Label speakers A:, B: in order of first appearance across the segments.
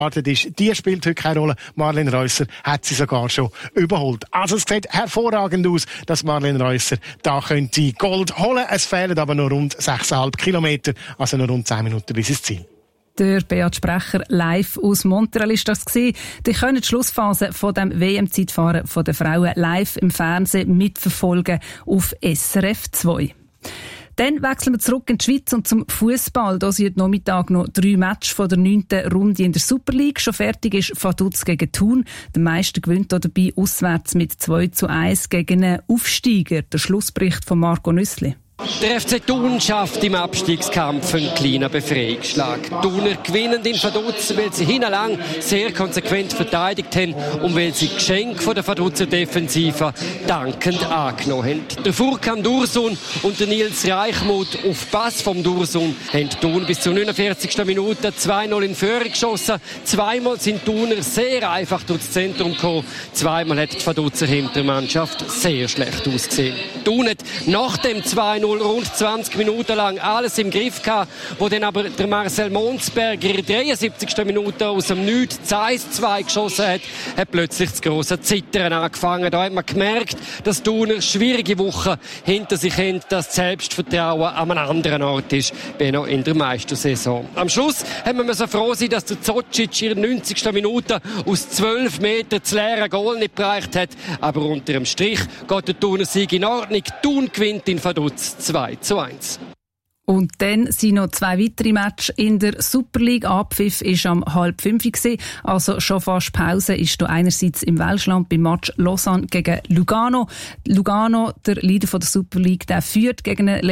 A: ist, die spielt heute keine Rolle. Marlene Reusser hat sie sogar schon überholt. Also es sieht hervorragend aus, dass Marlene Reusser da könnte Gold holen. Es fehlen aber nur rund 6,5 Kilometer, also nur rund 10 Minuten bis ins Ziel.
B: Der Beat Sprecher live aus Montreal ist das gewesen. Die können die Schlussphase von dem WM-Zeitfahren der Frauen live im Fernsehen mitverfolgen auf SRF 2. Dann wechseln wir zurück in die Schweiz und zum Fußball. Da sind heute Nachmittag noch 3 Matches von der 9. Runde in der Super League. Schon fertig ist Vaduz gegen Thun. Der Meister gewinnt dabei auswärts mit 2:1 gegen einen Aufsteiger. Der Schlussbericht von Marco Nüssli.
C: Der FC Thun schafft im Abstiegskampf einen kleinen Befreiungsschlag. Thuner gewinnen in Vaduz, weil sie hinlang sehr konsequent verteidigt haben und weil sie Geschenk von der Vaduzer Defensive dankend angenommen haben. Der Furkan Dursun und der Nils Reichmuth auf Pass vom Dursun haben Thun bis zur 49. Minute 2:0 in Führung geschossen. Zweimal sind Thuner sehr einfach durchs Zentrum gekommen. Zweimal hat die Vaduzer Hintermannschaft sehr schlecht ausgesehen. Thun hat nach dem 2:0 rund 20 Minuten lang alles im Griff gehabt, wo dann aber der Marcel Monsberger in der 73. Minute aus dem Nichts 1:2 geschossen hat plötzlich das grosse Zittern angefangen. Da hat man gemerkt, dass Thuner schwierige Wochen hinter sich haben, dass das Selbstvertrauen an einem anderen Ort ist, wie noch in der Meistersaison. Am Schluss haben wir froh sein, dass der Zocic in der 90. Minute aus 12 Metern das leere Goal nicht bereicht hat, aber unter dem Strich geht der Thuner Sieg in Ordnung. Thun gewinnt in Vaduz 2:1.
B: Und dann sind noch 2 weitere Matches in der Super League. Abpfiff war am 4:30, also schon fast Pause. Ist da einerseits im Welschland beim Match Lausanne gegen Lugano. Lugano, der Leader von der Super League, der führt gegen das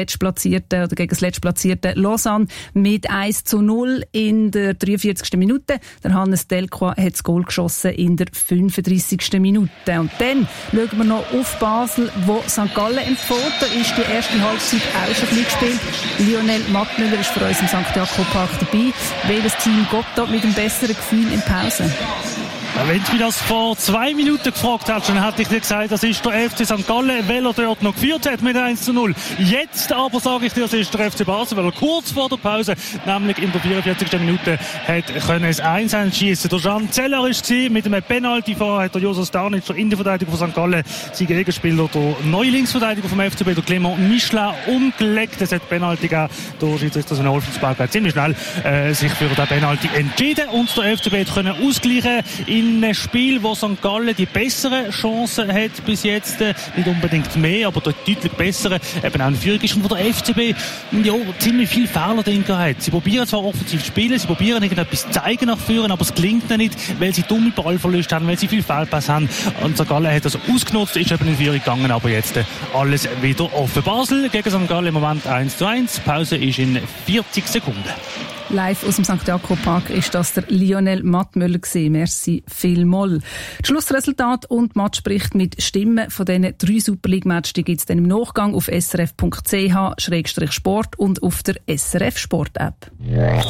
B: letztplatzierte Lausanne mit 1:0 in der 43. Minute. Der Hannes Delcroix hat das Goal geschossen in der 35. Minute. Und dann schauen wir noch auf Basel, wo St. Gallen empfohlen. Da ist die erste Halbzeit auch schon gespielt. Lionel Mattmüller ist für uns im St. Jakob Park dabei. Welches Team geht da mit einem besseren Gefühl in Pause?
D: Wenn du mich das vor 2 Minuten gefragt hättest, dann hätte ich dir gesagt, das ist der FC St. Gallen, weil er dort noch geführt hat mit 1:0. Jetzt aber sage ich dir, das ist der FC Basel, weil er kurz vor der Pause, nämlich in der 44. Minute, hat können es 1:1 schießen. Der Jean Zeller war mit einem Penalty. Vorher hat der Josos Starnitz, der Innenverteidiger von St. Gallen, sein Gegenspieler, der neue Linksverteidiger vom FCB, der Clément Michelin, umgelegt. Es hat Penalty gegeben. Der Schiedsrichter Sven Olfensberg hat ziemlich schnell sich für den Penalty entschieden und der FCB hat können ausgleichen in einem Spiel, wo St. Gallen die bessere Chancen hat bis jetzt, nicht unbedingt mehr, aber deutlich bessere, eben auch eine Führung ist, und wo der FCB ziemlich viele Fehler drin hat. Sie probieren zwar offensiv zu spielen, sie probieren irgendetwas zu zeigen nach vorne, aber es gelingt ihnen nicht, weil sie dumme Ballverluste haben, weil sie viel Fehlpass haben. Und St. Gallen hat das ausgenutzt, ist eben in Führung gegangen, aber jetzt alles wieder offen. Basel gegen St. Gallen im Moment 1:1. Pause ist in 40 Sekunden.
B: Live aus dem St. Jakob Park ist das der Lionel Mattmüller gewesen. Merci vielmals. Das Schlussresultat und Matchbericht mit Stimmen von diesen 3 Super League Matches gibt es dann im Nachgang auf srf.ch/sport und auf der SRF Sport App.